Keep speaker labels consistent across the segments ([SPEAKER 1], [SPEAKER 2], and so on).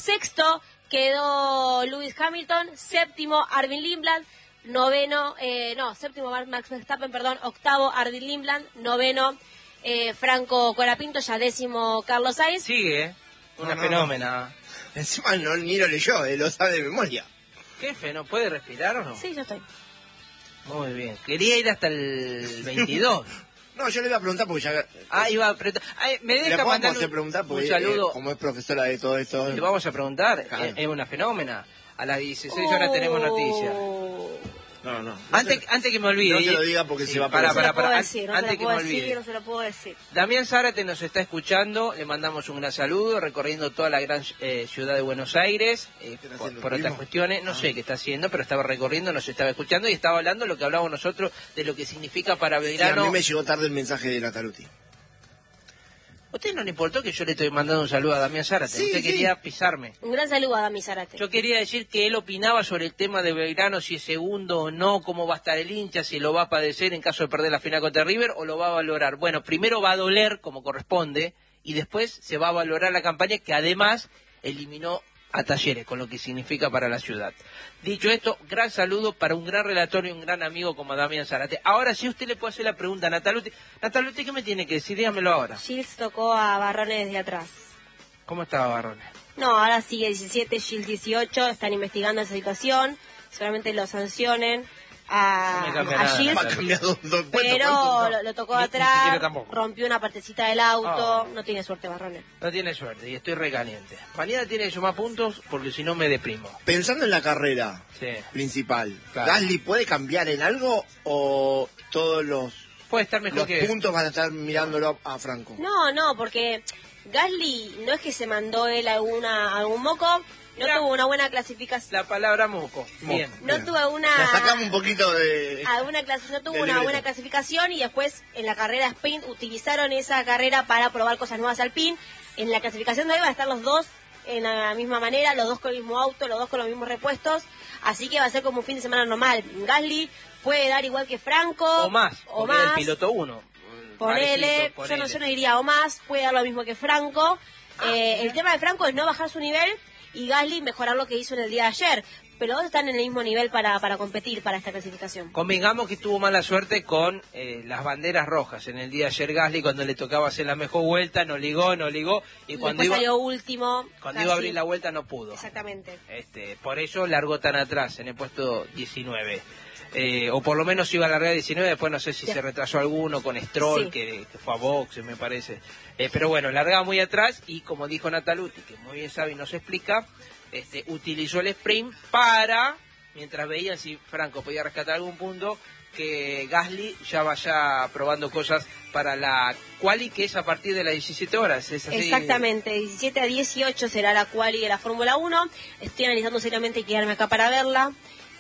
[SPEAKER 1] Sexto quedó Lewis Hamilton, séptimo Arvin Lindland, séptimo Max Verstappen, perdón, octavo Arvin Lindland, noveno Franco Colapinto, ya décimo Carlos Sainz.
[SPEAKER 2] Sigue, una fenómena.
[SPEAKER 3] Encima ni lo leyó, lo sabe de memoria.
[SPEAKER 2] ¿Qué fenómeno? ¿Puede respirar o no?
[SPEAKER 1] Sí, yo estoy.
[SPEAKER 2] Muy bien. Quería ir hasta el 22.
[SPEAKER 3] No, yo le iba a preguntar porque ya...
[SPEAKER 2] Iba a preguntar. Me deja
[SPEAKER 3] le
[SPEAKER 2] mandar
[SPEAKER 3] preguntar porque
[SPEAKER 2] un saludo.
[SPEAKER 3] Como es profesora de todo esto...
[SPEAKER 2] Le vamos a preguntar.
[SPEAKER 3] Claro.
[SPEAKER 2] Es una fenómena. A las 16 horas tenemos noticias.
[SPEAKER 3] No.
[SPEAKER 2] Antes que me olvide.
[SPEAKER 3] No se lo diga porque se va a
[SPEAKER 1] para.
[SPEAKER 2] Antes
[SPEAKER 1] que me olvide. No se lo puedo decir.
[SPEAKER 2] Damián Zárate nos está escuchando, le mandamos un gran saludo, recorriendo toda la gran ciudad de Buenos Aires, por otras cuestiones, no sé qué está haciendo, pero estaba recorriendo, nos estaba escuchando y estaba hablando lo que hablábamos nosotros de lo que significa para Belgrano.
[SPEAKER 3] Sí, a mí me llegó tarde el mensaje de Nataluti.
[SPEAKER 2] ¿A usted no le importó que yo le estoy mandando un saludo a Damián Zárate?
[SPEAKER 3] Sí,
[SPEAKER 2] usted quería pisarme.
[SPEAKER 1] Un gran saludo a Damián Zárate.
[SPEAKER 2] Yo quería decir que él opinaba sobre el tema de Belgrano, si es segundo o no, cómo va a estar el hincha, si lo va a padecer en caso de perder la final contra River o lo va a valorar. Bueno, primero va a doler como corresponde y después se va a valorar la campaña que además eliminó a Talleres, con lo que significa para la ciudad. Dicho esto, gran saludo para un gran relator y un gran amigo como Damián Zárate. Ahora sí usted le puede hacer la pregunta a Nataluti. Nataluti, ¿qué me tiene que decir? Dígamelo ahora.
[SPEAKER 1] Gilles tocó a Barrones desde atrás.
[SPEAKER 2] ¿Cómo estaba Barrones?
[SPEAKER 1] No, ahora sigue 17, Gilles 18, están investigando esa situación, seguramente lo sancionen a Gilles, pero lo tocó atrás, rompió una partecita del auto, no tiene suerte Barrones.
[SPEAKER 2] No tiene suerte y estoy recaliente. Mañana tiene que sumar puntos porque si no me deprimo.
[SPEAKER 3] Pensando en la carrera principal, claro. ¿Gasly puede cambiar en algo o todos los
[SPEAKER 2] puede estar mejor
[SPEAKER 3] puntos van a estar mirándolo a Franco?
[SPEAKER 1] No, porque Gasly no es que se mandó él algún moco. No tuvo una buena clasificación.
[SPEAKER 2] La palabra moco. Bien.
[SPEAKER 1] No tuvo una...
[SPEAKER 3] La sacamos un poquito de...
[SPEAKER 1] No tuvo una buena clasificación y después en la carrera sprint utilizaron esa carrera para probar cosas nuevas al PIN. En la clasificación de hoy van a estar los dos en la misma manera, los dos con el mismo auto, los dos con los mismos repuestos. Así que va a ser como un fin de semana normal. Gasly puede dar igual que Franco.
[SPEAKER 2] O más. El piloto 1.
[SPEAKER 1] Ponele. Yo no diría o más. Puede dar lo mismo que Franco. El tema de Franco es no bajar su nivel y Gasly mejorar lo que hizo en el día de ayer, pero dos están en el mismo nivel para competir para esta clasificación.
[SPEAKER 2] Convengamos que tuvo mala suerte con las banderas rojas en el día de ayer Gasly, cuando le tocaba hacer la mejor vuelta, no ligó, y cuando
[SPEAKER 1] salió último.
[SPEAKER 2] Cuando iba a abrir la vuelta no pudo.
[SPEAKER 1] Exactamente.
[SPEAKER 2] Por eso largó tan atrás, en el puesto 19. O por lo menos iba a largar 19, después no sé si se retrasó alguno con Stroll, que fue a boxe, me parece. Pero bueno, largaba muy atrás y como dijo Nataluti, que muy bien sabe y nos explica, utilizó el sprint para, mientras veían si Franco podía rescatar algún punto, que Gasly ya vaya probando cosas para la quali, que es a partir de las 17 horas. ¿Es así?
[SPEAKER 1] Exactamente, 17 a 18 será la quali de la Fórmula 1. Estoy analizando seriamente quedarme acá para verla.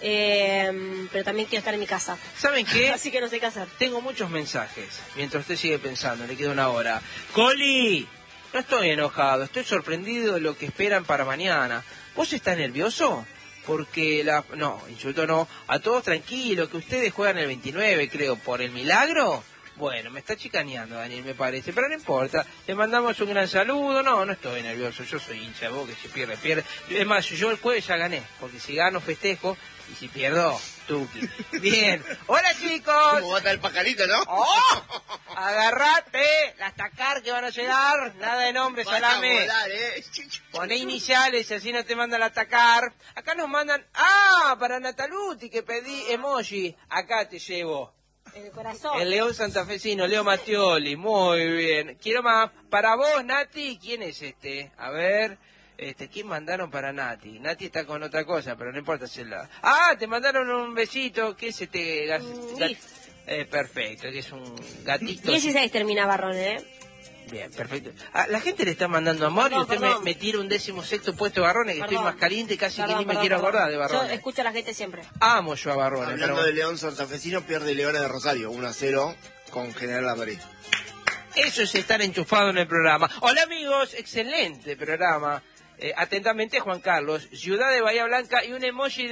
[SPEAKER 1] Pero también quiero estar en mi casa.
[SPEAKER 2] ¿Saben qué?
[SPEAKER 1] Así que no sé qué hacer.
[SPEAKER 2] Tengo muchos mensajes. Mientras usted sigue pensando, le queda una hora. ¡Coli! No estoy enojado, estoy sorprendido de lo que esperan para mañana. ¿Vos estás nervioso? Porque No, insulto no. A todos tranquilos, que ustedes juegan el 29, creo, por el milagro. Bueno, me está chicaneando, Daniel, me parece, pero no importa. Le mandamos un gran saludo. No estoy nervioso, yo soy hincha, vos que si pierde. Es más, yo el jueves ya gané, porque si gano festejo, y si pierdo, tuki. Bien. Hola, chicos.
[SPEAKER 3] ¿Cómo va a estar el pajarito, no?
[SPEAKER 2] ¡Oh! Agarrate, las tacar que van a llegar. Nada de nombre, salame.
[SPEAKER 3] Volar,
[SPEAKER 2] Poné iniciales y así no te mandan a atacar. Acá nos mandan... para Nataluti, que pedí emoji. Acá te llevo.
[SPEAKER 1] El corazón.
[SPEAKER 2] El León santafesino, Leo Mattioli, muy bien. Quiero más. Para vos, Nati, ¿quién es este? A ver, ¿quién mandaron para Nati? Nati está con otra cosa, pero no importa hacerla. Te mandaron un besito. ¿Qué es este? Perfecto, que es un gatito.
[SPEAKER 1] 16 termina Barrón,
[SPEAKER 2] Bien, perfecto. La gente le está mandando amor y usted me tira un 16º puesto de Barrones, que estoy más caliente, casi que ni me quiero acordar de Barrones.
[SPEAKER 1] Yo escucho a la gente siempre.
[SPEAKER 2] Amo yo a Barrones.
[SPEAKER 3] Hablando de León santafesino, pierde Leones de Rosario, 1-0 con General Ladrid.
[SPEAKER 2] Eso es estar enchufado en el programa. Hola amigos, excelente programa. Atentamente Juan Carlos, Ciudad de Bahía Blanca y un emoji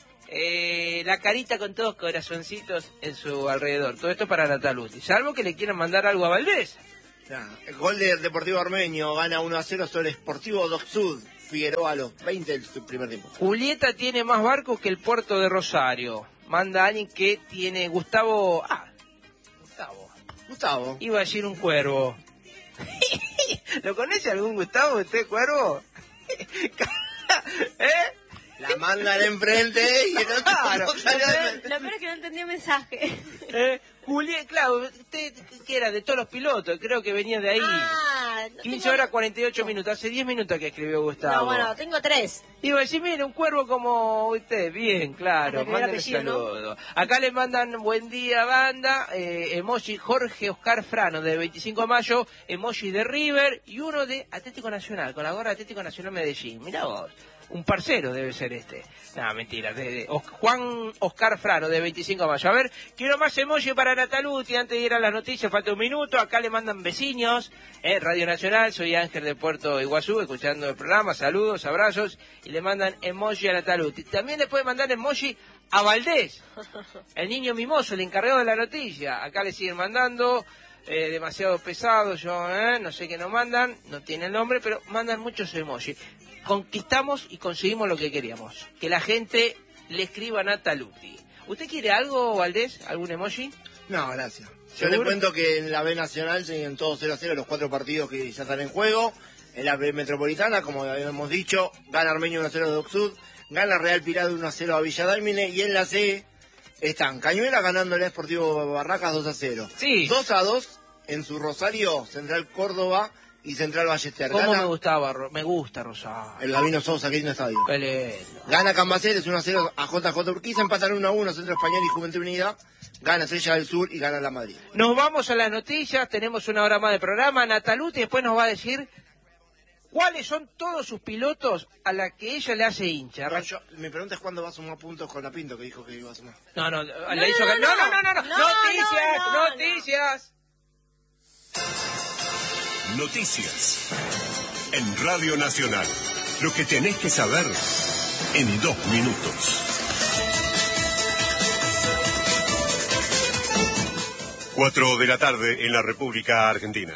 [SPEAKER 2] de la carita con todos corazoncitos en su alrededor. Todo esto para Nataluti. Salvo que le quieran mandar algo a Valdés.
[SPEAKER 3] El gol del Deportivo Armenio gana 1-0 sobre Sportivo Docsud. Figueroa a los 20 del primer tiempo.
[SPEAKER 2] Julieta tiene más barcos que el puerto de Rosario. Manda a alguien que tiene Gustavo.
[SPEAKER 3] Gustavo.
[SPEAKER 2] Iba a decir un cuervo. ¿Lo conoce algún Gustavo, usted, cuervo? ¿Eh?
[SPEAKER 3] La manda de enfrente y el otro
[SPEAKER 1] lo peor es que no entendí el mensaje.
[SPEAKER 2] Julián, claro, usted que era de todos los pilotos, creo que venía de ahí. 15 horas 48 minutos, hace 10 minutos que escribió Gustavo.
[SPEAKER 1] No, bueno, tengo 3.
[SPEAKER 2] Iba a decir, mire, un cuervo como usted, bien, claro, manden un saludo. ¿No? Acá le mandan buen día, banda, emoji Jorge Oscar Frano, de 25 de mayo, emoji de River, y uno de Atlético Nacional, con la gorra de Atlético Nacional Medellín. Mirá vos. Un parcero debe ser este. No, mentira. Juan Oscar Frano, de 25 de mayo. A ver, quiero más emoji para Nataluti antes de ir a las noticias. Falta un minuto. Acá le mandan vecinos. Radio Nacional, soy Ángel de Puerto Iguazú, escuchando el programa. Saludos, abrazos. Y le mandan emoji a Nataluti. También le puede mandar emoji a Valdés, el niño mimoso, el encargado de la noticia. Acá le siguen mandando. Demasiado pesado, yo no sé qué nos mandan. No tiene el nombre, pero mandan muchos emoji. Conquistamos y conseguimos lo que queríamos. Que la gente le escriba a Nataluti. ¿Usted quiere algo, Valdés? ¿Algún emoji?
[SPEAKER 3] No, gracias. Yo le cuento que en la B Nacional siguen todos 0-0 los 4 partidos que ya están en juego. En la B Metropolitana, como habíamos dicho, gana Armenio 1-0 de Docsud, gana Real Pirado 1-0 a Villa Dálmine, y en la C están Cañuelas ganando el Sportivo Barracas 2-0.
[SPEAKER 2] Sí.
[SPEAKER 3] 2-2 en su Rosario, Central Córdoba y Central Ballester.
[SPEAKER 2] ¿Cómo me gusta Rosario?
[SPEAKER 3] El Gabino Sosa, que tiene estadio.
[SPEAKER 2] Pelé.
[SPEAKER 3] Gana Cambaceres 1-0 a JJ Urquiza, empatan 1-1 Centro Español y Juventud Unida. Gana Estrella del Sur y gana la Madrid.
[SPEAKER 2] Nos vamos a las noticias, tenemos una hora más de programa. Nataluti después nos va a decir cuáles son todos sus pilotos a la que ella le hace hincha.
[SPEAKER 3] No, mi pregunta es cuándo va a sumar puntos con la Pinto, que dijo que iba a sumar.
[SPEAKER 2] No.
[SPEAKER 1] No.
[SPEAKER 2] Noticias.
[SPEAKER 4] Noticias. En Radio Nacional. Lo que tenés que saber en 2 minutos. 4 de la tarde en la República Argentina.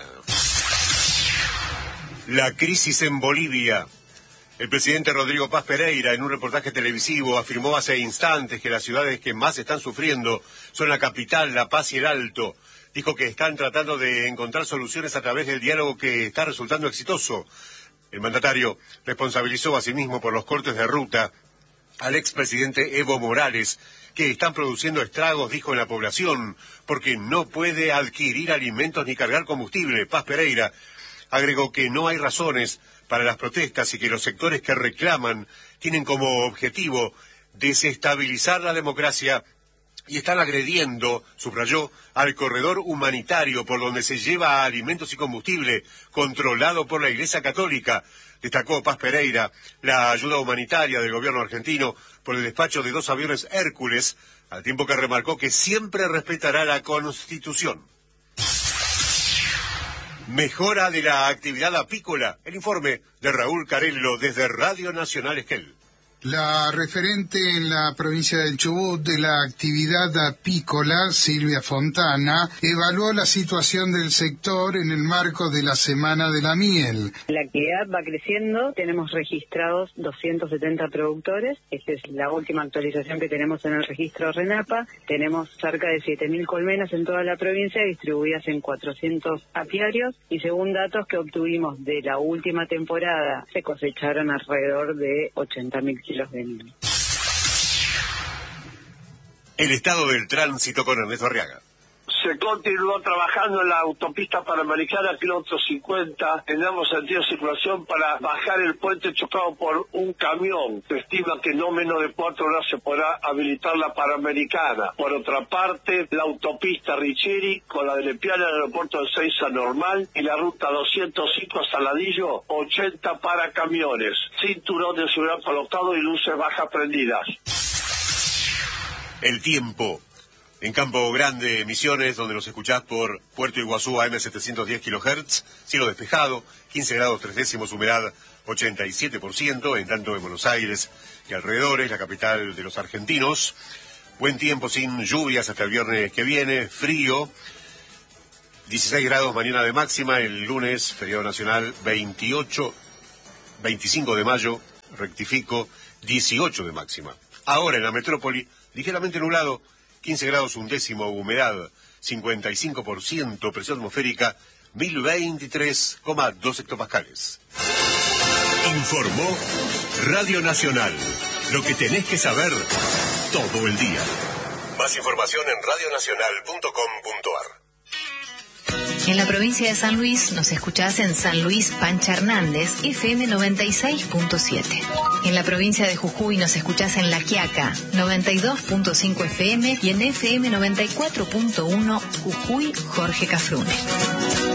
[SPEAKER 4] La crisis en Bolivia. El presidente Rodrigo Paz Pereira, en un reportaje televisivo, afirmó hace instantes que las ciudades que más están sufriendo son la capital, La Paz y el Alto. Dijo que están tratando de encontrar soluciones a través del diálogo que está resultando exitoso. El mandatario responsabilizó asimismo por los cortes de ruta al expresidente Evo Morales, que están produciendo estragos, dijo, en la población, porque no puede adquirir alimentos ni cargar combustible. Paz Pereira agregó que no hay razones para las protestas y que los sectores que reclaman tienen como objetivo desestabilizar la democracia y están agrediendo, subrayó, al corredor humanitario por donde se lleva alimentos y combustible, controlado por la Iglesia Católica. Destacó Paz Pereira la ayuda humanitaria del gobierno argentino por el despacho de 2 aviones Hércules, al tiempo que remarcó que siempre respetará la Constitución. Mejora de la actividad apícola. El informe de Raúl Carello desde Radio Nacional Esquel.
[SPEAKER 5] La referente en la provincia del Chubut de la actividad apícola, Silvia Fontana, evaluó la situación del sector en el marco de la Semana de la Miel.
[SPEAKER 6] La actividad va creciendo, tenemos registrados 270 productores, esta es la última actualización que tenemos en el registro RENAPA, tenemos cerca de 7.000 colmenas en toda la provincia distribuidas en 400 apiarios y según datos que obtuvimos de la última temporada se cosecharon alrededor de 80.000 kilos de miel.
[SPEAKER 4] El estado del tránsito con Ernesto Arriaga.
[SPEAKER 7] Se continuó trabajando en la autopista panamericana, kilómetro 50, en ambos sentidos de circulación para bajar el puente chocado por un camión. Se estima que no menos de 4 horas se podrá habilitar la panamericana. Por otra parte, la autopista Richieri con la del Epiana al aeropuerto de Ezeiza normal y la ruta 205 a Saladillo, 80 para camiones. Cinturón de seguridad colocado y luces bajas prendidas.
[SPEAKER 4] El tiempo. En Campo Grande, Misiones, donde nos escuchás por Puerto Iguazú AM 710 kHz, cielo despejado, 15 grados 3 décimos, humedad 87%, en tanto en Buenos Aires y alrededores, la capital de los argentinos. Buen tiempo sin lluvias hasta el viernes que viene, frío, 16 grados mañana de máxima, el lunes, feriado nacional, 28 25 de mayo, rectifico, 18 de máxima. Ahora en la metrópoli, ligeramente nublado, 15 grados 1/10, humedad 55%, presión atmosférica 1023,2 hectopascales.
[SPEAKER 8] Informó Radio Nacional. Lo que tenés que saber todo el día. Más información en radionacional.com.ar.
[SPEAKER 9] En la provincia de San Luis nos escuchás en San Luis Pancha Hernández, FM 96.7. En la provincia de Jujuy nos escuchás en La Quiaca, 92.5 FM y en FM 94.1 Jujuy Jorge Cafrune.